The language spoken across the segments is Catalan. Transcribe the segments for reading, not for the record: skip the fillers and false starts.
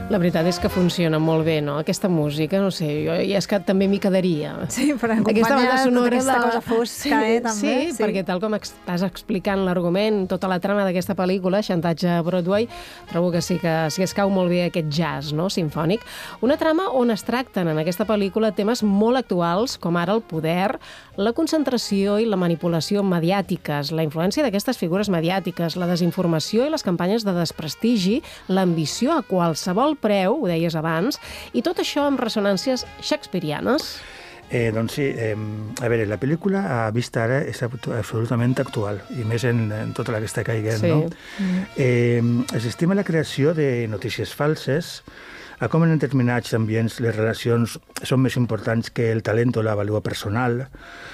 La veritat és que funciona molt bé, no? Aquesta música, no sé, jo ja és que també m'hi quedaria. Sí, per acompanyar tota aquesta cosa fosca, també. Sí, perquè tal com estàs explicant l'argument, tota la trama d'aquesta pel·lícula, Xantatge a Broadway, trobo que sí que es cau molt bé aquest jazz, no?, simfònic. Una trama on es tracten en aquesta pel·lícula temes molt actuals, com ara el poder, la concentració i la manipulació mediàtiques, la influència d'aquestes figures mediàtiques, la desinformació i les campanyes de desprestigi, l'ambició a qualsevol preu, ho deies abans, i tot això amb ressonàncies shakespearianes. Doncs sí, a veure, la pel·lícula a vista ara és absolutament actual, i més en tota la que està caiguent, sí. No? S'estima la creació de notícies falses, a com en determinats ambients les relacions són més importants que el talent o la vàlua personal.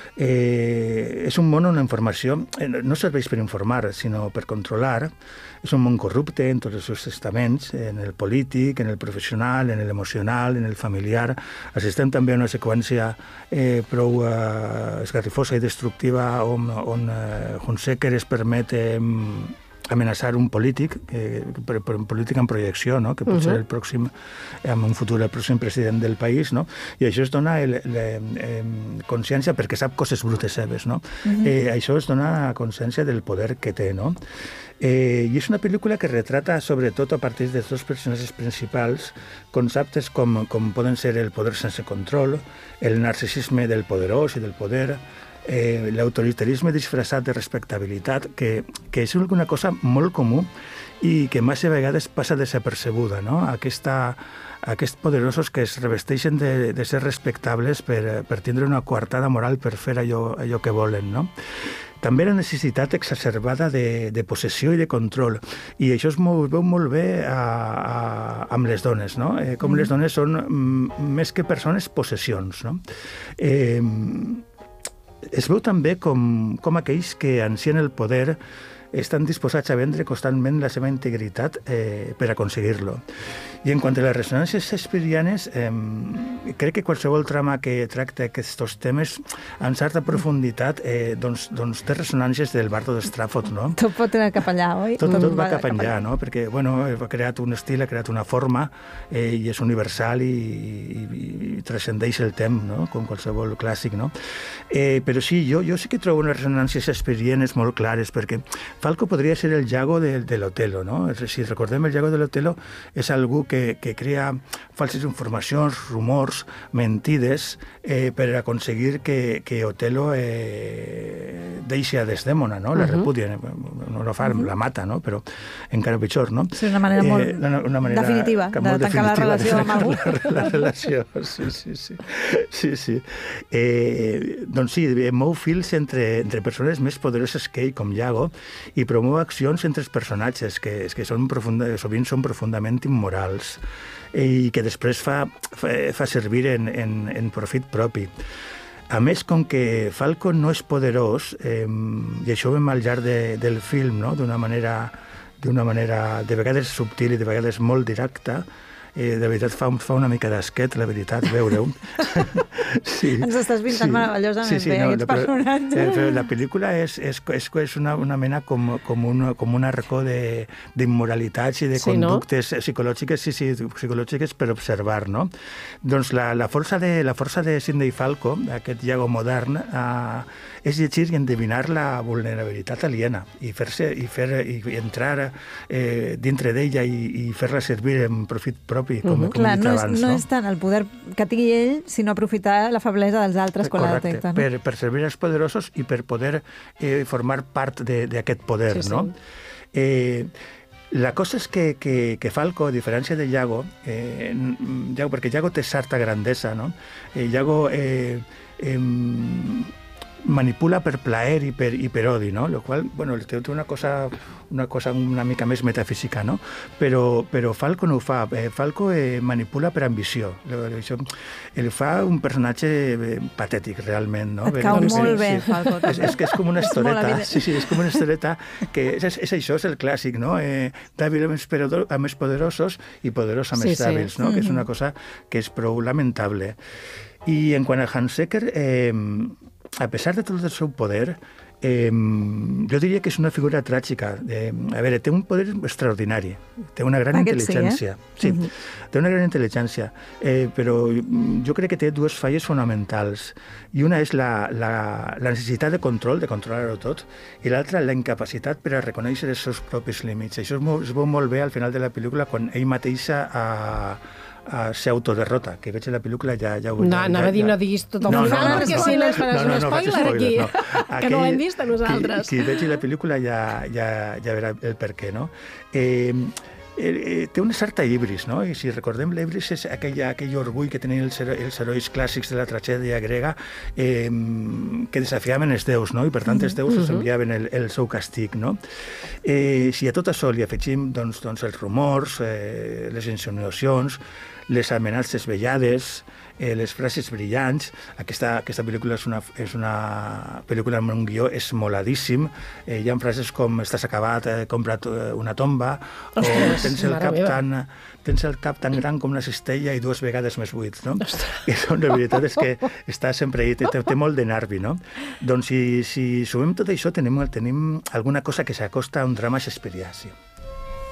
És un món on la informació no serveix per informar, sinó per controlar. És un món corrupte en tots els seus estaments, en el polític, en el professional, en l'emocional, en el familiar. Assistem també a una seqüència prou esgarrifosa i destructiva on Hunsaker es permet amenaçar un polític, un polític en projecció, no?, que pot ser el pròxim, en un futur, el pròxim president del país, no? I això es dona consciència, perquè sap coses brutes seves, no? Això es dona consciència del poder que té, no? I és una pel·lícula que retrata, sobretot a partir dels dos personatges principals, conceptes com poden ser el poder sense control, el narcisisme del poderós i del poder, l'autoritarisme disfressat de respectabilitat, que és una cosa molt comú i que massa vegades passa desapercebuda, no? Aquests poderosos que es revesteixen de ser respectables per tindre una coartada moral per fer allò que volen, no? També la necessitat exacerbada de possessió i de control. I això es veu molt bé amb les dones, no? Com les dones són, més que persones, possessions, no? Es veu també com aquells que ansien el poder estan disposats a vendre constantment la seva integritat per aconseguir-lo. I en quant a les ressonàncies shakespearianes, crec que qualsevol trama que tracta aquests temes en certa profunditat doncs té ressonàncies del Bardo de Stratford, no? Tot pot anar cap allà, oi? Tot va cap allà, no? Perquè, bueno, ha creat un estil, ha creat una forma i és universal i transcendeix el temps, no?, com qualsevol clàssic, no? Però sí, jo sí que trobo unes ressonàncies shakespearianes molt clares, perquè Falco podria ser el Iago de l'Otelo, no? Si recordem, el Iago de l'Otelo és algú que crea falses informacions, rumors, mentides, per aconseguir que Otelo deixi a Desdèmona, no? La repudia, no la fa, la mata, no? Però encara pitjor, no? És una manera molt definitiva de tancar la relació amb algú. La relació, sí. Doncs sí, mou fils entre persones més poderoses que ell, com Iago, i promou accions entre els personatges que sovint són profundament immorals i que després fa servir en profit propi. A més, com que Falco no és poderós, i això ho veiem al llarg del film, no?, d'una manera de vegades subtil i de vegades molt directa, de veritat fa una mica d'asquet, la veritat, veure-ho. Sí. Ens estàs pintant meravellosament bé, aquests personatges. La pel·lícula és una mena com un arco d'immoralitats i de conductes psicològiques per observar, no? Doncs la força de Sidney Falco, aquest Iago modern, és llegir i endevinar la vulnerabilitat aliena i entrar dintre d'ella i fer-la servir en profit propi, com he dit abans. No és tant el poder que tingui ell, sinó aprofitar la feblesa dels altres quan la detecten. Correcte, per servir als poderosos i per poder formar part d'aquest poder, no? La cosa és que Falco, a diferència de Iago, perquè Iago té certa grandesa, no? Iago manipula per plaer i per odi, no? Lo qual, bueno, té una cosa una mica més metafísica, no? Però Falco no ho fa. Falco manipula per ambició. El fa un personatge patètic, realment, no? Et cau molt bé, Falco. És que és com una historieta. Sí, és com una historieta que és això, és el clàssic, no? Dèbil a més poderosos i poderós a més dèbils, no? Que és una cosa que és prou lamentable. I en quant a Hunsaker, a pesar de tot el seu poder, jo diria que és una figura tràgica. A veure, té un poder extraordinari, té una gran intel·ligència. Sí, té una gran intel·ligència, però jo crec que té dues falles fonamentals. I una és la necessitat de controlar-ho tot, i l'altra, la incapacitat per a reconèixer els seus propis límits. Això es veu molt bé al final de la pel·lícula, quan ell mateix s'autoderrota, que veig la pel·lícula ja ho veig. No, anava a dir, no diguis tot el final, perquè si no es faràs un spoiler aquí, que no l'hem vist a nosaltres. Qui vegi la pel·lícula ja verà el per què, no? Té una certa hibris, no? I si recordem, l'hibris és aquell orgull que tenien els herois clàssics de la tragèdia grega que desafiaven els déus, no? I per tant els déus els enviaven el seu castig, no? Si a tot això li afegim doncs, els rumors, les insinuacions, les amenaces vellades, les frases brillants. Aquesta pel·lícula és una pel·lícula amb un guió esmoladíssim. Hi ha frases com estàs acabat, he comprat una tomba, o tens el cap tan gran com una cistella i 2 vegades més buit, no? I la veritat és que està sempre ahí, té molt de nervi, no? Doncs si sumem tot això, tenim alguna cosa que s'acosta a un drama shakespearià, sí.